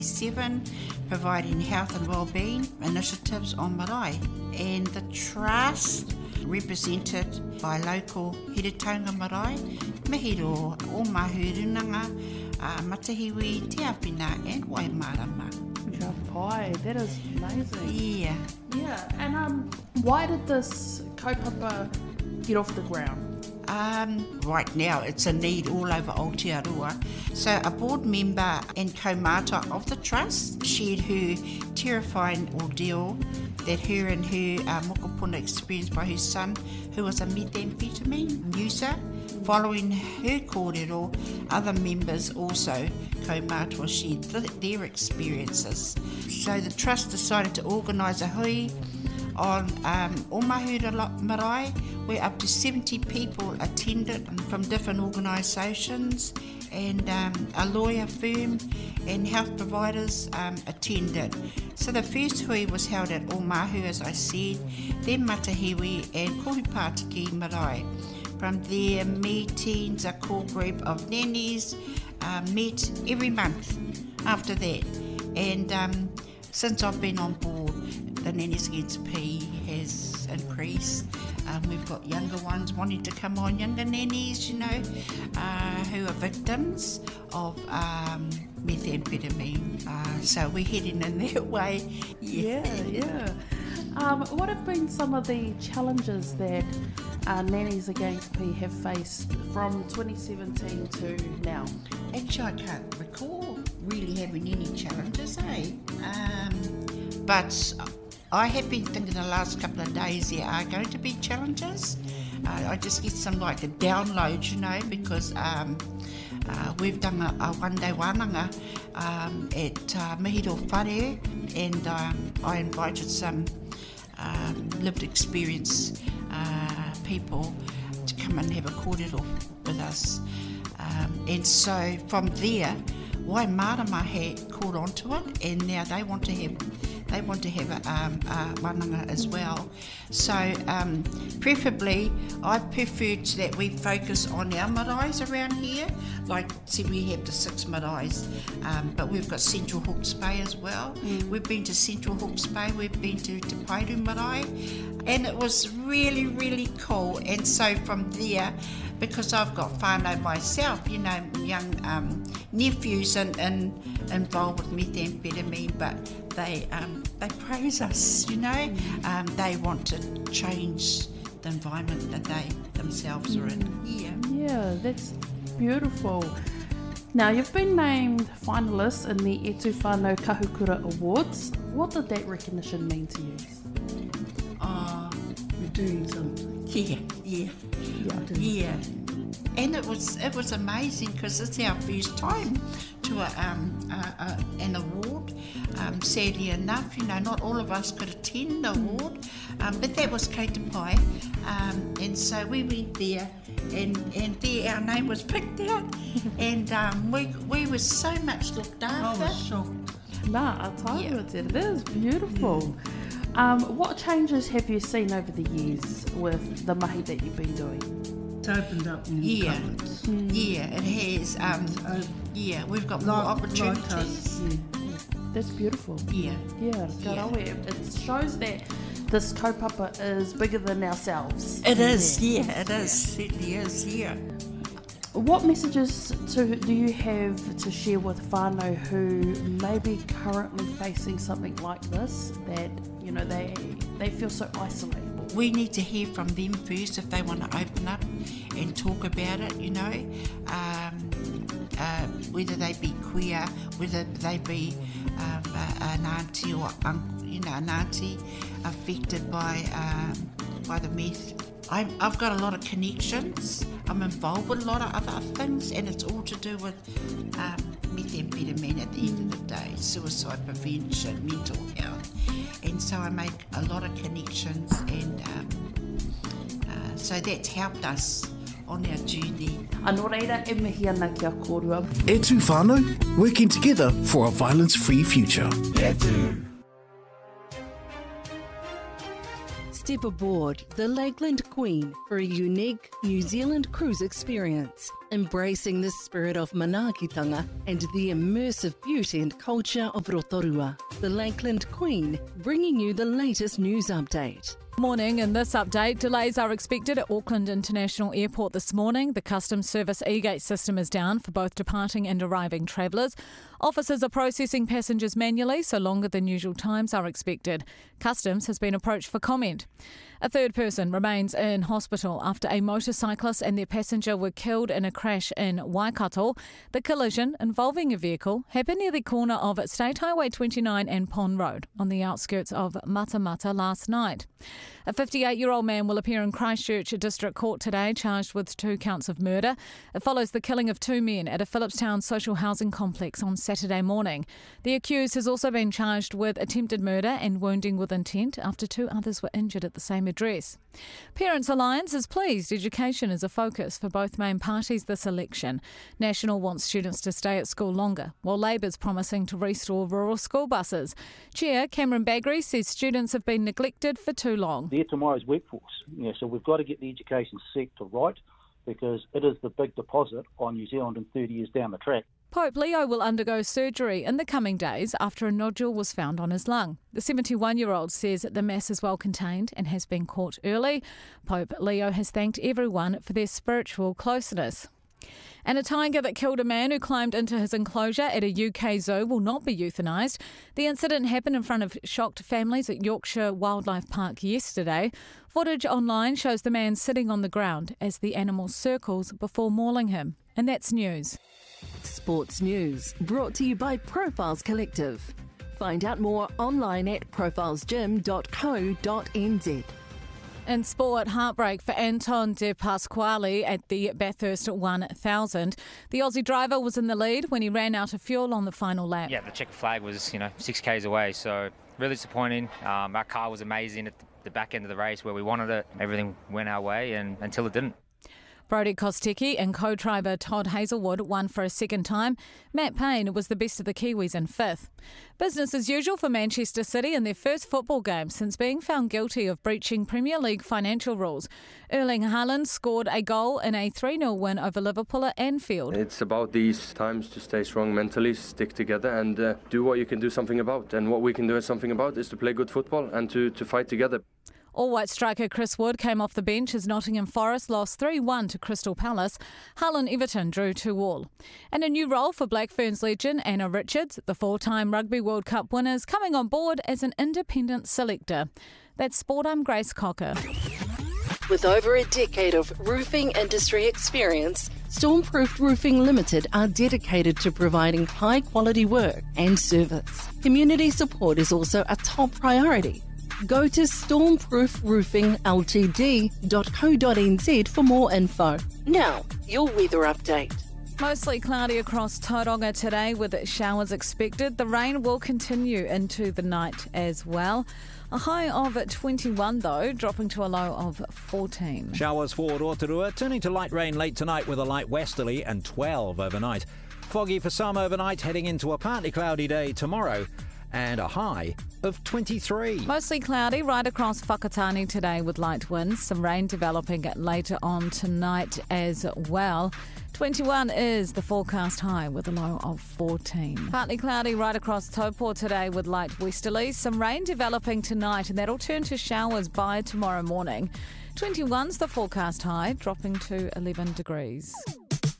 7, providing health and wellbeing initiatives on marae. And the trust, represented by local Heretaunga marae, Mihiro, Omahu Runanga, Matahiwi, Te Awhina and Waimarama. Kia pai, that is amazing. Yeah. Yeah, and why did this kaupapa get off the ground? Right now it's a need all over Aotearoa. So a board member and co-mata of the trust shared her terrifying ordeal that her and her mokopuna experienced by her son, who was a methamphetamine user. Following her kōrero, other members also co-mata shared their experiences. So the trust decided to organise a hui on Omahu Marae, where up to 70 people attended from different organisations, and a lawyer firm and health providers attended. So the first hui was held at Omahu, as I said, then Matahiwi and Kohupātiki Marae. From there, meetings, a core group of nannies met every month after that. And since I've been on board, the Nannies Against P has increased. We've got younger ones wanting to come on, younger nannies, who are victims of methamphetamine. So we're heading in that way. Yeah. What have been some of the challenges that Nannies Against P have faced from 2017 to now? Actually, I can't recall really having any challenges, but I have been thinking the last couple of days there are going to be challenges. I just get some like a download, because we've done a one-day wānanga at Mihiro Whare, and I invited some lived experience people to come and have a kōrero with us. And so from there, Waimarama had caught onto it, and now they want to have a wānanga as well. So preferably, I prefer that we focus on our maraes around here. Like, see, we have the 6 maraes, but we've got Central Hawke's Bay as well. We've been to Central Hawke's Bay, we've been to Te Pairu Marae, and it was really, really cool. And so from there, because I've got whānau myself, young nephews and involved with methamphetamine, but they praise us, they want to change the environment that they themselves are in. Yeah, that's beautiful. Now, you've been named finalist in the E Tū Whānau Kahukura Awards. What did that recognition mean to you? We're doing something. Yeah. And it was amazing, because it's our first time to an award. Sadly enough, not all of us could attend the award, but that was Kei Te Pai. And so we went there, and there our name was picked out, and we were so much looked after. I was shocked. That is beautiful. What changes have you seen over the years with the mahi that you've been doing? It's opened up new cupboards. Yeah, it has. We've got more opportunities. That's beautiful. Yeah. It shows that this kaupapa is bigger than ourselves. It is, it is. Certainly is, What messages do you have to share with whānau who may be currently facing something like this, that they feel so isolated? We need to hear from them first if they want to open up and talk about it, whether they be queer, whether they be an auntie or uncle, an auntie affected by the meth. I've got a lot of connections. I'm involved with a lot of other things, and it's all to do with methamphetamine at the end of the day, suicide prevention, mental health. And so I make a lot of connections, and so that's helped us on our journey. Anō reira, e mihi ana kia kōrua. E Tū Whānau, working together for a violence-free future. Step aboard the Lakeland Queen for a unique New Zealand cruise experience, embracing the spirit of manaakitanga and the immersive beauty and culture of Rotorua. The Lakeland Queen, bringing you the latest news update. Morning. In this update, delays are expected at Auckland International Airport this morning. The customs service e-gate system is down for both departing and arriving travellers. Officers are processing passengers manually, so longer than usual times are expected. Customs has been approached for comment. A third person remains in hospital after a motorcyclist and their passenger were killed in a crash in Waikato. The collision involving a vehicle happened near the corner of State Highway 29 and Pond Road on the outskirts of Matamata last night. A 58-year-old man will appear in Christchurch District Court today, charged with 2 counts of murder. It follows the killing of 2 men at a Phillipstown social housing complex on Saturday morning. The accused has also been charged with attempted murder and wounding with intent after 2 others were injured at the same address. Parents Alliance is pleased education is a focus for both main parties this election. National wants students to stay at school longer, while Labour's promising to restore rural school buses. Chair Cameron Baggery says students have been neglected for too long. They're tomorrow's workforce. So we've got to get the education sector right, because it is the big deposit on New Zealand in 30 years down the track. Pope Leo will undergo surgery in the coming days after a nodule was found on his lung. The 71-year-old says the mass is well contained and has been caught early. Pope Leo has thanked everyone for their spiritual closeness. And a tiger that killed a man who climbed into his enclosure at a UK zoo will not be euthanised. The incident happened in front of shocked families at Yorkshire Wildlife Park yesterday. Footage online shows the man sitting on the ground as the animal circles before mauling him. And that's news. Sports news brought to you by Profiles Collective. Find out more online at profilesgym.co.nz. In sport, heartbreak for Anton De Pasquale at the Bathurst 1000. The Aussie driver was in the lead when he ran out of fuel on the final lap. Yeah, the checker flag was, 6 Ks away, so really disappointing. Our car was amazing at the back end of the race where we wanted it. Everything went our way until it didn't. Brodie Kostecki and co-driver Todd Hazelwood won for a second time. Matt Payne was the best of the Kiwis in 5th. Business as usual for Manchester City in their first football game since being found guilty of breaching Premier League financial rules. Erling Haaland scored a goal in a 3-0 win over Liverpool at Anfield. It's about these times to stay strong mentally, stick together and do what you can do something about. And what we can do something about is to play good football and to fight together. All-white striker Chris Wood came off the bench as Nottingham Forest lost 3-1 to Crystal Palace. Hull and Everton drew 2-2. And a new role for Black Ferns legend Anna Richards, the 4-time Rugby World Cup winners, coming on board as an independent selector. That's Sport. I'm Grace Cocker. With over a decade of roofing industry experience, Stormproof Roofing Limited are dedicated to providing high-quality work and service. Community support is also a top priority. Go to stormproofroofingltd.co.nz for more info. Now, your weather update. Mostly cloudy across Tauranga today with showers expected. The rain will continue into the night as well. A high of 21 though, dropping to a low of 14. Showers for Rotorua, turning to light rain late tonight with a light westerly and 12 overnight. Foggy for some overnight, heading into a partly cloudy day tomorrow. And a high of 23. Mostly cloudy right across Whakatane today with light winds. Some rain developing later on tonight as well. 21 is the forecast high with a low of 14. Partly cloudy right across Taupo today with light westerlies. Some rain developing tonight and that'll turn to showers by tomorrow morning. 21's the forecast high, dropping to 11 degrees.